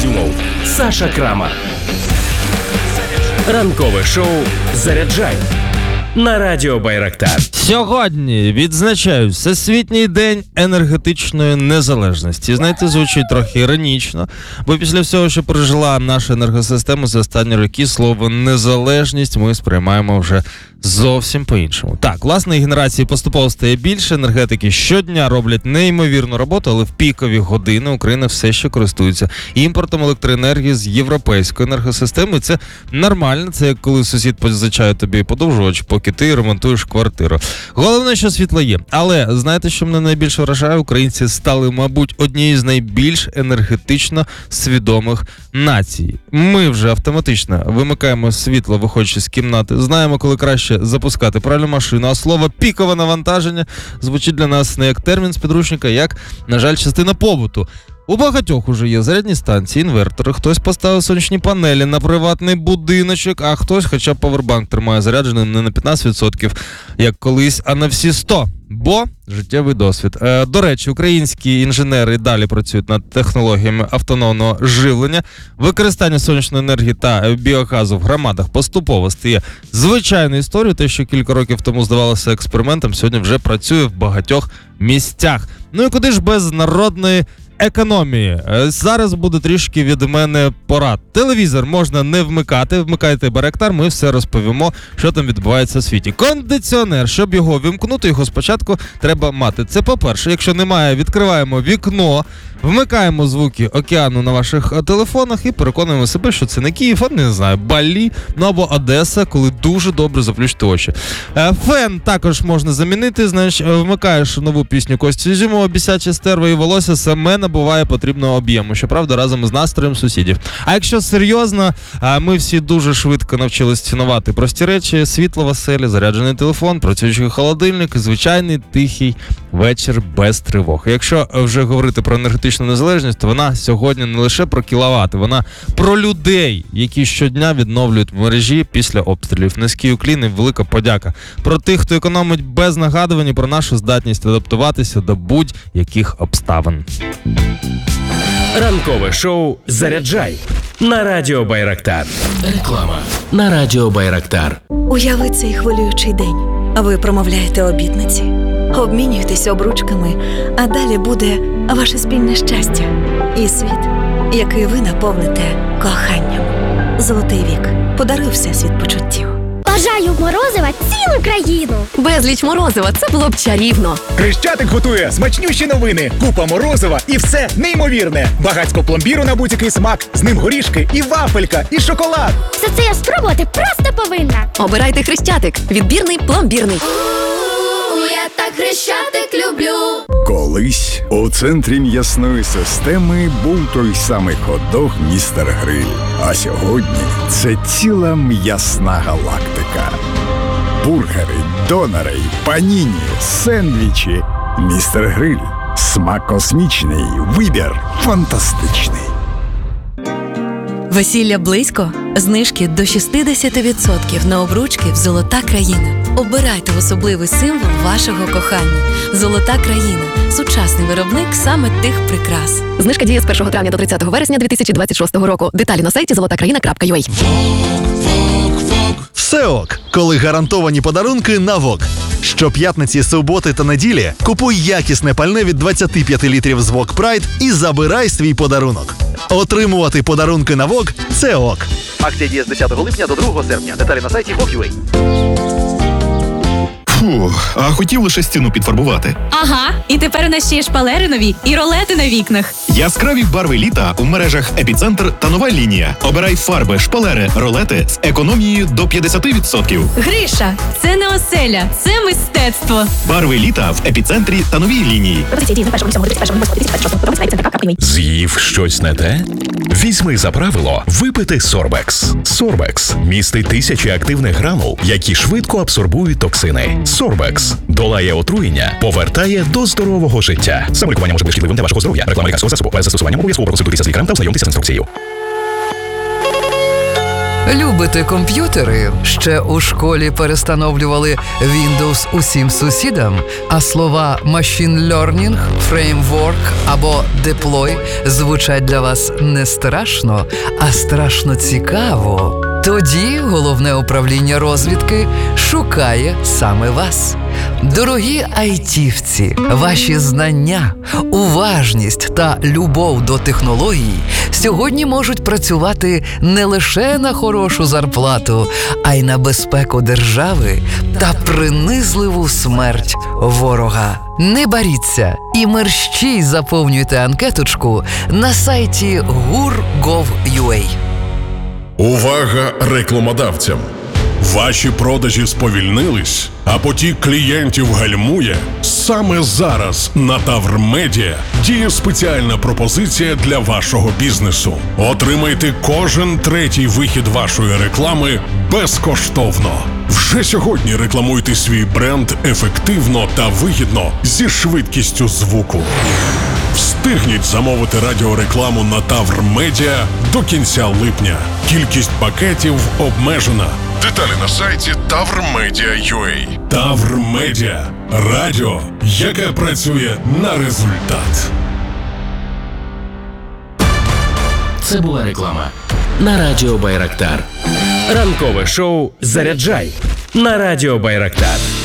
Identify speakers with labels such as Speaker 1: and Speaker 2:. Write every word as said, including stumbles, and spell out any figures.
Speaker 1: Єфімов, Саша Крамар. Ранкове шоу «Заряджай» на Радіо Байрактар.
Speaker 2: Сьогодні відзначають Всесвітній день енергетичної незалежності. Знаєте, звучить трохи іронічно, бо після всього, що пережила наша енергосистема за останні роки, слово «незалежність» ми сприймаємо вже зовсім по-іншому. Так, власної генерації поступово стає більше, енергетики щодня роблять неймовірну роботу, але в пікові години Україна все ще користується імпортом електроенергії з європейської енергосистеми. Це нормально, це як коли сусід позичає тобі подовжувач, поки ти ремонтуєш квартиру. Головне, що світло є. Але знаєте, що мене найбільше вражає? Українці стали, мабуть, однією з найбільш енергетично свідомих націй. Ми вже автоматично вимикаємо світло, виходячи з кімнати, знаємо, коли краще запускати пральну машину, а слово «пікове навантаження» звучить для нас не як термін з підручника, як, на жаль, частина побуту. У багатьох уже є зарядні станції, інвертори, хтось поставив сонячні панелі на приватний будиночок, а хтось хоча б павербанк тримає зарядженим не на п'ятнадцять відсотків, як колись, а на всі сто. Бо життєвий досвід. Е, до речі, українські інженери далі працюють над технологіями автономного живлення. Використання сонячної енергії та біогазу в громадах поступово стає звичайною історією. Те, що кілька років тому здавалося експериментом, сьогодні вже працює в багатьох місцях. Ну і куди ж без народної економії. Зараз буде трішки від мене порад. Телевізор можна не вмикати, вмикайте Байрактар, ми все розповімо, що там відбувається у світі. Кондиціонер, щоб його вимкнути, його спочатку треба мати. Це по-перше, якщо немає, відкриваємо вікно, вмикаємо звуки океану на ваших телефонах і переконуємо себе, що це не Київ, а не знаю, Балі, ну або Одеса, коли дуже добре заплющити очі. Фен також можна замінити, знаєш, вмикаєш нову пісню Кості Зюмова «Бісяче стерво» і волосся саме набуває потрібного об'єму, щоправда, разом з настроєм сусідів. А якщо серйозно, ми всі дуже швидко навчились цінувати прості речі: світло в оселі, заряджений телефон, працюючий холодильник, звичайний тихий вечір без тривог. Якщо вже говорити про енергетичну незалежність, то вона сьогодні не лише про кіловати, вона про людей, які щодня відновлюють мережі після обстрілів. Низький уклін і велика подяка. Про тих, хто економить без нагадувань, і про нашу здатність адаптуватися до будь-яких обставин.
Speaker 1: Ранкове шоу «Заряджай» на Радіо Байрактар. Реклама на Радіо Байрактар.
Speaker 3: Уяви цей хвилюючий день. Ви промовляєте обітниці, обмінюєтесь обручками, а далі буде ваше спільне щастя і світ, який ви наповните коханням. Золотий вік. Подаруй всесвіт почуттів.
Speaker 4: Бажаю морозива цілу країну.
Speaker 5: Безліч морозива, це було б чарівно.
Speaker 6: Хрещатик готує смачнющі новини. Купа морозива і все неймовірне. Багацько пломбіру на будь-який смак. З ним горішки і вафелька, і шоколад.
Speaker 4: Все це я спробувати просто повинна.
Speaker 5: Обирайте Хрещатик. Відбірний, пломбірний.
Speaker 4: Я так Хрещатик люблю.
Speaker 7: Колись у центрі м'ясної системи був той самий хот-дог «Містер Гриль». А сьогодні це ціла м'ясна галактика. Бургери, донори, паніні, сендвічі. «Містер Гриль». Смак космічний, вибір фантастичний.
Speaker 3: Весілля близько? Знижки до шістдесят відсотків на обручки в «Золота країна». Обирайте особливий символ вашого кохання. «Золота країна» – сучасний виробник саме тих прикрас.
Speaker 5: Знижка діє з першого травня до тридцятого вересня дві тисячі двадцять шостого року. Деталі на сайті золота країна крапка ю а.
Speaker 8: Все ок, коли гарантовані подарунки на ВОК. Щоп'ятниці, суботи та неділі купуй якісне пальне від двадцять п'ять літрів з ВОК Прайд і забирай свій подарунок. Отримувати подарунки на ВОК – це ок.
Speaker 9: Акція діє з десятого липня до другого серпня. Деталі на сайті вок крапка ю а.
Speaker 10: Фу, а хотів лише стіну підфарбувати.
Speaker 11: Ага, і тепер у нас ще є шпалери нові і ролети на вікнах.
Speaker 10: Яскраві барви літа у мережах «Епіцентр» та «Нова лінія». Обирай фарби, шпалери, ролети з економією до п'ятдесят відсотків.
Speaker 11: Гриша, це не оселя, це мистецтво.
Speaker 10: Барви літа в «Епіцентрі» та «Новій лінії».
Speaker 1: З'їв щось не те? Візьми за правило випити Сорбекс. Сорбекс містить тисячі активних гранул, які швидко абсорбують токсини. Сорбекс долає отруєння, повертає до здорового життя. Самолікування може бути шкідливим для вашого здоров'я. Реклама лікарського засобу. Перед застосуванням обов'язково проконсультуйтеся з лікарем та ознайомтеся з інструкцією.
Speaker 12: Любите комп'ютери? Ще у школі перестановлювали Windows усім сусідам, а слова «machine learning», «framework» або «deploy» звучать для вас не страшно, а страшно цікаво. Тоді Головне управління розвідки шукає саме вас. Дорогі айтівці, ваші знання, уважність та любов до технологій сьогодні можуть працювати не лише на хорошу зарплату, а й на безпеку держави та принизливу смерть ворога. Не боріться і мерщій заповнюйте анкеточку на сайті гур крапка гов крапка ю а.
Speaker 13: Увага рекламодавцям! Ваші продажі сповільнились, а потік клієнтів гальмує? Саме зараз на Тавр Медіа діє спеціальна пропозиція для вашого бізнесу. Отримайте кожен третій вихід вашої реклами безкоштовно. Вже сьогодні рекламуйте свій бренд ефективно та вигідно зі швидкістю звуку. Встигніть замовити радіорекламу на Тавр Медіа до кінця липня. Кількість пакетів обмежена. Деталі на сайті тавр медіа крапка ю а. Тавр Медіа. Радіо, яке працює на результат.
Speaker 14: Це була реклама на Радіо Байрактар. Ранкове шоу «Заряджай» на Радіо Байрактар.